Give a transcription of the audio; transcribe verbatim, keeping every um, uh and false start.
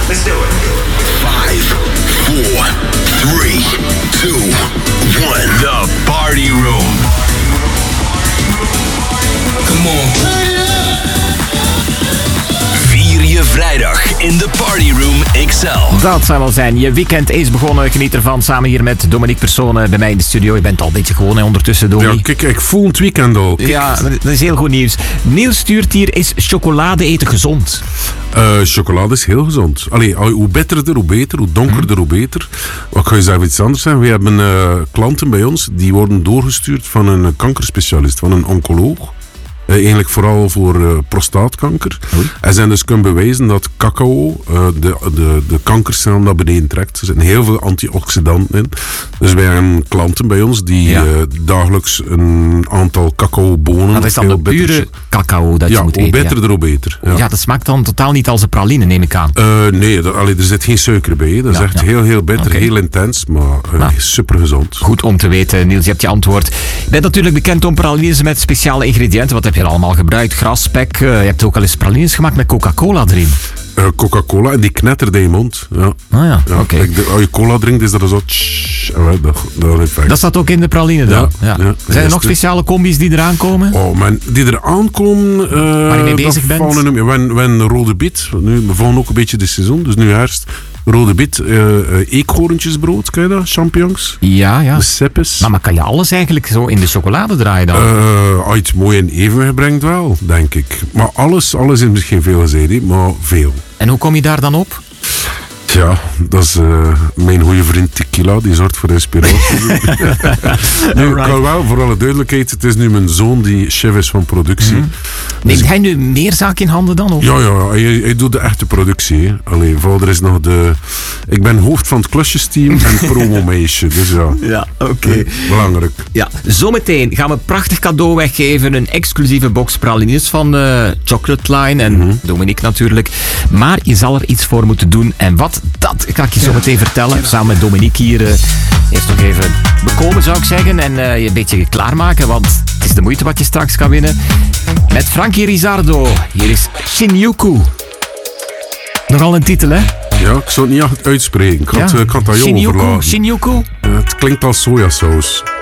Let's do it. Five, four, three, two, one. The Party Room. Come on. Vier je vrijdag in de Party Room X L. Dat zou wel zijn. Je weekend is begonnen. Geniet ervan. Samen hier met Dominique Personen bij mij in de studio. Je bent al een beetje gewoon hè, ondertussen, Dominique. Ja, kijk, ik voel het weekend al. Kijk. Ja, dat is heel goed nieuws. Niels stuurt hier, is chocolade eten gezond? Uh, chocolade is heel gezond. Allee, hoe bitterder, hoe beter. Hoe donkerder, hoe beter. Wat ga je zeggen iets anders zijn? We hebben uh, klanten bij ons die worden doorgestuurd van een kankerspecialist, van een oncoloog. Uh, eigenlijk vooral voor uh, prostaatkanker. Oei. En zijn dus kunnen bewijzen dat cacao uh, de, de, de kankercellen naar beneden trekt. Er zitten heel veel antioxidanten in. Dus wij hebben klanten bij ons die ja. uh, dagelijks een aantal cacaobonen... Dat is dan de pure cacao dat je ja, moet hoe eten. Beter, Ja, hoe beter. Ja. ja, dat smaakt dan totaal niet als een praline, neem ik aan. Uh, nee, dat, allee, er zit geen suiker bij. Dat is ja, echt ja. heel, heel bitter, okay. heel intens, maar uh, nou, super gezond. Goed om te weten, Niels, je hebt je antwoord. Je bent natuurlijk bekend om pralines met speciale ingrediënten. Wat heb je allemaal gebruikt? Gras, spek. Uh, je hebt ook al eens pralines gemaakt met Coca-Cola erin. Uh, Coca-Cola en die knetterde in je mond. Ja. Ah ja, ja oké. Okay. Als je cola drinkt, is dat zo... Tsch, dat, dat, dat staat ook in de praline dan? Ja. ja. ja. Zijn er nog speciale combis die eraan komen? Oh man, die eraan komen... Uh, Waar je mee bezig bent? We hebben rode biet. Nu, we vallen ook een beetje de seizoen, dus nu herfst. Rode biet, uh, uh, eekhoorntjesbrood, ken je dat? Champignons? Ja, ja. De seppes. Maar, maar kan je alles eigenlijk zo in de chocolade draaien dan? Uh, als je het mooi in evenwicht brengt wel, denk ik. Maar alles, alles is misschien veel gezegd, maar veel. En hoe kom je daar dan op? Ja, dat is uh, mijn goede vriend Tequila, die zorgt voor inspiratie. Nu, ik kan wel, voor alle duidelijkheid, het is nu mijn zoon die chef is van productie. Mm-hmm. Neemt dus hij nu meer zaken in handen dan? Of? Ja, ja, hij, hij doet de echte productie. Hè. Allee, vader is nog de... Ik ben hoofd van het klusjesteam en promomeisje, dus ja. Ja, oké. Okay. Belangrijk. Ja, zometeen gaan we een prachtig cadeau weggeven. Een exclusieve box pralines van uh, Chocolate Line en mm-hmm. Dominique natuurlijk. Maar je zal er iets voor moeten doen. En wat? Dat ga ik je zo meteen vertellen. Samen met Dominique hier. Uh, eerst nog even bekomen, zou ik zeggen. En uh, je een beetje klaarmaken, want het is de moeite wat je straks kan winnen. Met Frankie Rizzardo. Hier is Shinjuku. Nogal een titel, hè? Ja, ik zou het niet uitspreken. Ik had, ja. uh, ik had dat jou Shinjuku, overlaten. Shinjuku. Uh, het klinkt als sojasaus.